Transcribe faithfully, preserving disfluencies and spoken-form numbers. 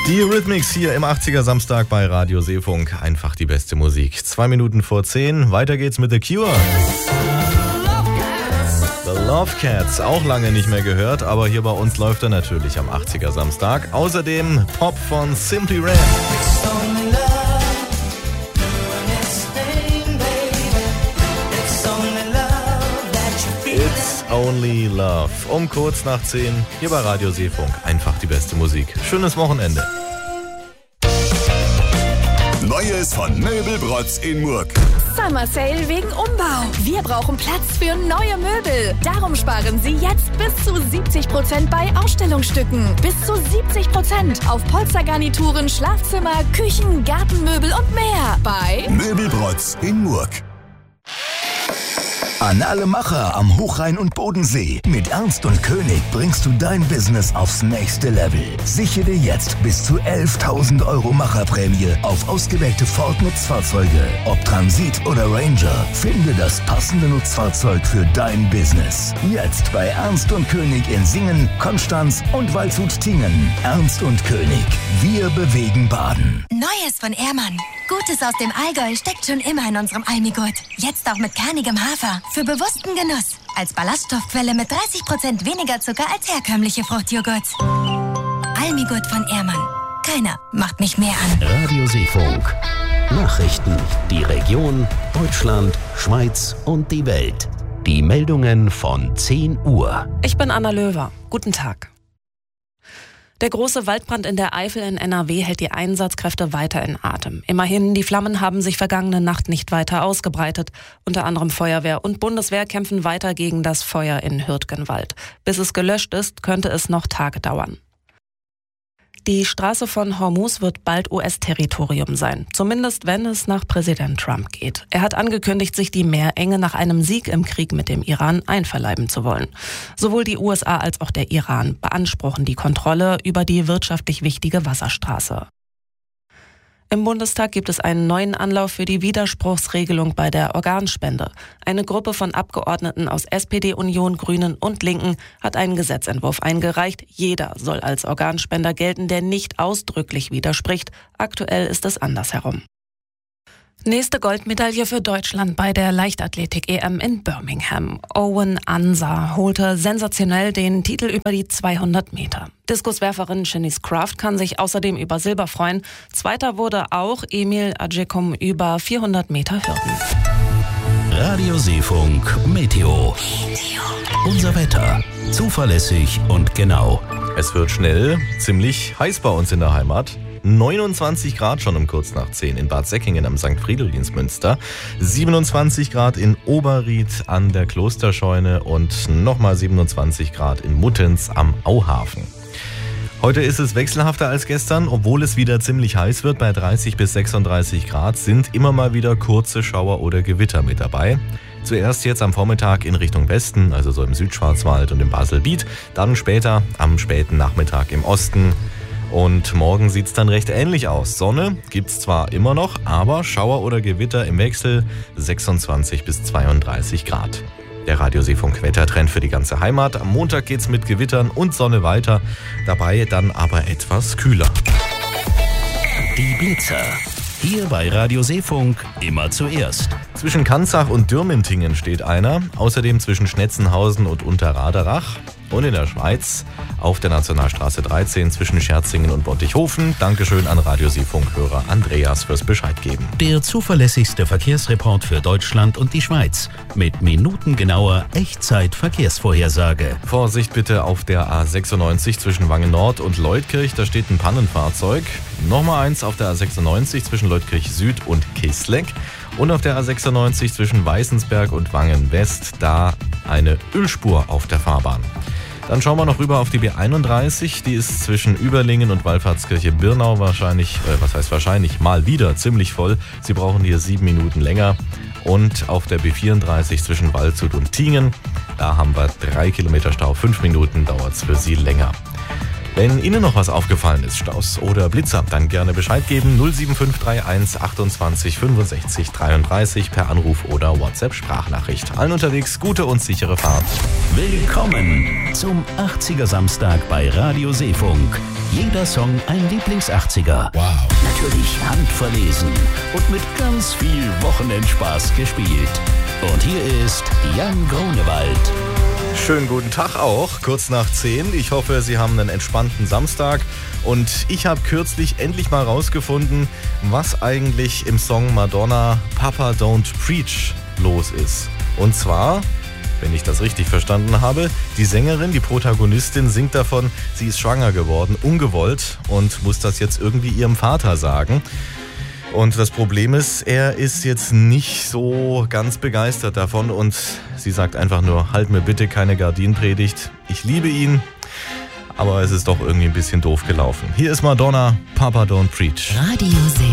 Die Eurythmics hier im achtziger Samstag bei Radio Seefunk. Einfach die beste Musik. Zwei Minuten vor zehn. Weiter geht's mit The Cure. The Love Cats, auch lange nicht mehr gehört, aber hier bei uns läuft er natürlich am achtziger Samstag. Außerdem Pop von Simply Red. It's Only Love. Um kurz nach zehn hier bei Radio Seefunk. Einfach die beste Musik. Schönes Wochenende. Neues von Möbelbrotz in Murg. Summer Sale wegen Umbau. Wir brauchen Platz für neue Möbel. Darum sparen Sie jetzt bis zu siebzig Prozent bei Ausstellungsstücken. Bis zu siebzig Prozent auf Polstergarnituren, Schlafzimmer, Küchen, Gartenmöbel und mehr. Bei Möbelbrotz in Murg. An alle Macher am Hochrhein und Bodensee. Mit Ernst und König bringst du dein Business aufs nächste Level. Sichere jetzt bis zu elftausend Euro Macherprämie auf ausgewählte Ford-Nutzfahrzeuge. Ob Transit oder Ranger, finde das passende Nutzfahrzeug für dein Business. Jetzt bei Ernst und König in Singen, Konstanz und Waldshut-Tiengen. Ernst und König, wir bewegen Baden. Neues von Ehrmann. Gutes aus dem Allgäu steckt schon immer in unserem Almigurt. Jetzt auch mit kernigem Hafer. Für bewussten Genuss. Als Ballaststoffquelle mit dreißig Prozent weniger Zucker als herkömmliche Fruchtjoghurts. Almigurt von Ehrmann. Keiner macht mich mehr an. Radio Seefunk. Nachrichten. Die Region, Deutschland, Schweiz und die Welt. Die Meldungen von zehn Uhr. Ich bin Anna Löwer. Guten Tag. Der große Waldbrand in der Eifel in N R W hält die Einsatzkräfte weiter in Atem. Immerhin, die Flammen haben sich vergangene Nacht nicht weiter ausgebreitet. Unter anderem Feuerwehr und Bundeswehr kämpfen weiter gegen das Feuer in Hürtgenwald. Bis es gelöscht ist, könnte es noch Tage dauern. Die Straße von Hormuz wird bald U S-Territorium sein, zumindest wenn es nach Präsident Trump geht. Er hat angekündigt, sich die Meerenge nach einem Sieg im Krieg mit dem Iran einverleiben zu wollen. Sowohl die U S A als auch der Iran beanspruchen die Kontrolle über die wirtschaftlich wichtige Wasserstraße. Im Bundestag gibt es einen neuen Anlauf für die Widerspruchsregelung bei der Organspende. Eine Gruppe von Abgeordneten aus S P D, Union, Grünen und Linken hat einen Gesetzentwurf eingereicht. Jeder soll als Organspender gelten, der nicht ausdrücklich widerspricht. Aktuell ist es andersherum. Nächste Goldmedaille für Deutschland bei der Leichtathletik-E M in Birmingham. Owen Ansa holte sensationell den Titel über die zweihundert Meter. Diskuswerferin Shanice Kraft kann sich außerdem über Silber freuen. Zweiter wurde auch Emil Adjekum über vierhundert Meter Hürden. Radio Seefunk Meteo. Unser Wetter. Zuverlässig und genau. Es wird schnell ziemlich heiß bei uns in der Heimat. neunundzwanzig Grad schon um kurz nach zehn in Bad Säckingen am Sankt Fridolins-Münster, siebenundzwanzig Grad in Oberried an der Klosterscheune und nochmal siebenundzwanzig Grad in Muttenz am Auhafen. Heute ist es wechselhafter als gestern, obwohl es wieder ziemlich heiß wird. Bei dreißig bis sechsunddreißig Grad sind immer mal wieder kurze Schauer oder Gewitter mit dabei. Zuerst jetzt am Vormittag in Richtung Westen, also so im Südschwarzwald und im Baselbiet, dann später am späten Nachmittag im Osten. Und morgen sieht es dann recht ähnlich aus. Sonne gibt es zwar immer noch, aber Schauer oder Gewitter im Wechsel sechsundzwanzig bis zweiunddreißig Grad. Der Radio Seefunk Wettertrend für die ganze Heimat. Am Montag geht's mit Gewittern und Sonne weiter, dabei dann aber etwas kühler. Die Blitzer. Hier bei Radio Seefunk immer zuerst. Zwischen Kanzach und Dürmentingen steht einer, außerdem zwischen Schnetzenhausen und Unterraderach. Und in der Schweiz auf der Nationalstraße dreizehn zwischen Scherzingen und Bottichhofen. Dankeschön an Radio Seefunk-Hörer Andreas fürs Bescheid geben. Der zuverlässigste Verkehrsreport für Deutschland und die Schweiz. Mit minutengenauer Echtzeit-Verkehrsvorhersage. Vorsicht bitte auf der A sechsundneunzig zwischen Wangen Nord und Leutkirch. Da steht ein Pannenfahrzeug. Nochmal eins auf der A sechsundneunzig zwischen Leutkirch Süd und Kisleck. Und auf der A sechsundneunzig zwischen Weißensberg und Wangen West. Da eine Ölspur auf der Fahrbahn. Dann schauen wir noch rüber auf die B einunddreißig. Die ist zwischen Überlingen und Wallfahrtskirche-Birnau wahrscheinlich, äh, was heißt wahrscheinlich, mal wieder ziemlich voll. Sie brauchen hier sieben Minuten länger. Und auf der B vierunddreißig zwischen Waldshut und Tiengen, da haben wir drei Kilometer Stau. Fünf Minuten dauert es für Sie länger. Wenn Ihnen noch was aufgefallen ist, Staus oder Blitzer, dann gerne Bescheid geben. null sieben fünf drei eins achtundzwanzig fünfundsechzig dreiunddreißig per Anruf oder WhatsApp-Sprachnachricht. Allen unterwegs gute und sichere Fahrt. Willkommen zum achtziger Samstag bei Radio Seefunk. Jeder Song ein Lieblings-achtziger. Wow. Natürlich handverlesen und mit ganz viel Wochenendspaß gespielt. Und hier ist Jan Grunewald. Schönen guten Tag auch, kurz nach zehn. Ich hoffe, Sie haben einen entspannten Samstag. Und ich habe kürzlich endlich mal rausgefunden, was eigentlich im Song Madonna Papa Don't Preach los ist. Und zwar, wenn ich das richtig verstanden habe, die Sängerin, die Protagonistin singt davon, sie ist schwanger geworden, ungewollt, und muss das jetzt irgendwie ihrem Vater sagen. Und das Problem ist, er ist jetzt nicht so ganz begeistert davon und sie sagt einfach nur, halt mir bitte keine Gardinenpredigt. Ich liebe ihn, aber es ist doch irgendwie ein bisschen doof gelaufen. Hier ist Madonna, Papa Don't Preach. Radio